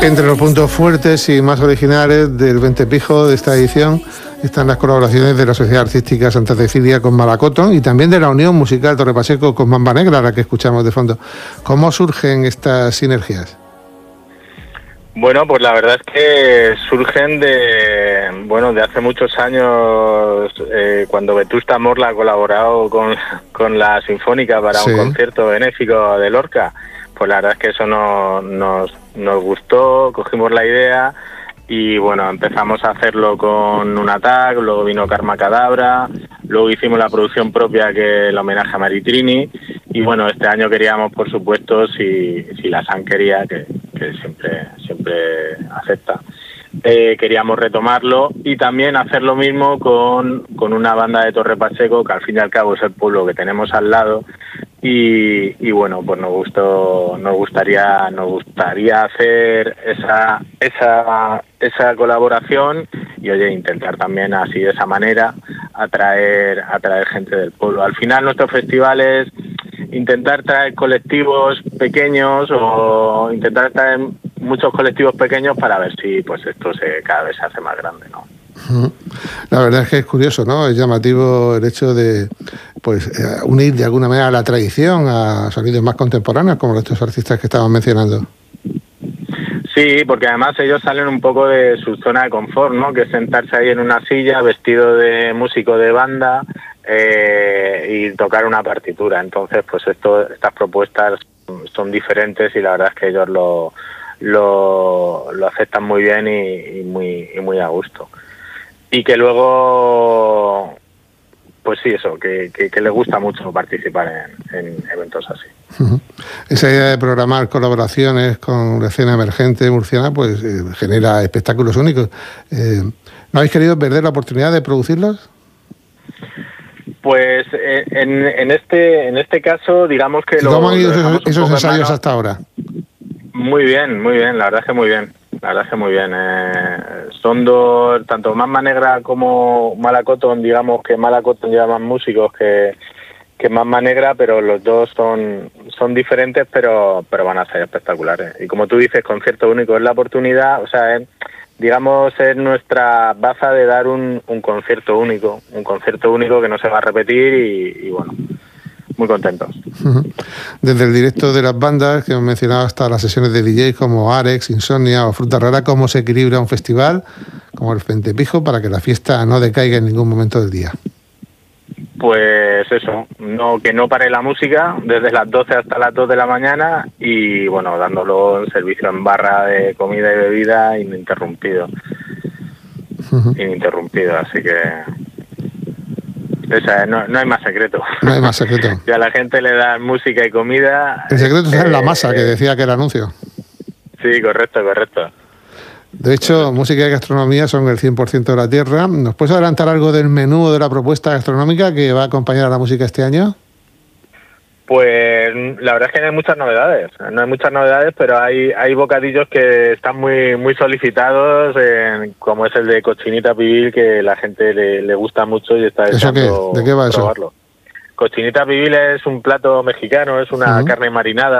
Entre los puntos fuertes y más originales del Ventepijo de esta edición están las colaboraciones de la Sociedad Artística Santa Cecilia con Malacoton y también de la Unión Musical Torre Pacheco con Mamba Negra, la que escuchamos de fondo. ¿Cómo surgen estas sinergias? Bueno, pues la verdad es que surgen de hace muchos años, cuando Vetusta Morla ha colaborado con la Sinfónica para un concierto benéfico de Lorca. Pues la verdad es que eso nos gustó, cogimos la idea y bueno, empezamos a hacerlo con un Attack, luego vino Karma Cadabra, luego hicimos la producción propia que el homenaje a Maritrini y bueno, este año queríamos, por supuesto, si la SAN quería, que siempre acepta, queríamos retomarlo y también hacer lo mismo con una banda de Torre Pacheco, que al fin y al cabo es el pueblo que tenemos al lado. Y bueno, pues nos gustaría hacer esa colaboración y oye, intentar también así de esa manera atraer gente del pueblo. Al final nuestro festival es intentar traer colectivos pequeños o intentar traer muchos colectivos pequeños para ver si pues esto cada vez se hace más grande, ¿no? La verdad es que es curioso, ¿no? Es llamativo el hecho de unir de alguna manera la tradición a sonidos más contemporáneos como estos artistas que estaban mencionando. Sí, porque además ellos salen un poco de su zona de confort, ¿no? Que es sentarse ahí en una silla vestido de músico de banda y tocar una partitura. Entonces, pues estas propuestas son diferentes y la verdad es que ellos lo aceptan muy bien y muy a gusto. Y que luego, pues sí, eso, que les gusta mucho participar en eventos así. Uh-huh. Esa idea de programar colaboraciones con la escena emergente murciana, pues genera espectáculos únicos. ¿No habéis querido perder la oportunidad de producirlos? Pues en este caso, digamos que ¿Cómo han ido esos ensayos hasta ahora? Muy bien, la verdad es que muy bien. La verdad es que muy bien. Son dos, tanto Mamba Negra como Malacoton, digamos que Malacoton lleva más músicos que Mamba Negra, pero los dos son diferentes, pero van a ser espectaculares. Y como tú dices, concierto único es la oportunidad, o sea, es nuestra baza de dar un concierto único que no se va a repetir y bueno, muy contentos. Desde el directo de las bandas que hemos mencionado hasta las sesiones de DJ como Arex, Insomnia o Fruta Rara, ¿cómo se equilibra un festival como el Ventepijo para que la fiesta no decaiga en ningún momento del día? Pues eso, que no pare la música desde las 12 hasta las 2 de la mañana y bueno, dándolo en servicio en barra de comida y bebida ininterrumpido. Así que no hay más secreto. No hay más secreto. Y a la gente le dan música y comida. El secreto está en la masa, que decía que el anuncio. Sí, correcto. De hecho, música y gastronomía son el 100% de la tierra. ¿Nos puedes adelantar algo del menú o de la propuesta gastronómica que va a acompañar a la música este año? Pues la verdad es que no hay muchas novedades, pero hay bocadillos que están muy solicitados, como es el de cochinita pibil, que la gente le gusta mucho y está deseando ¿De qué va probarlo. eso? Cochinita pibil es un plato mexicano, es una carne marinada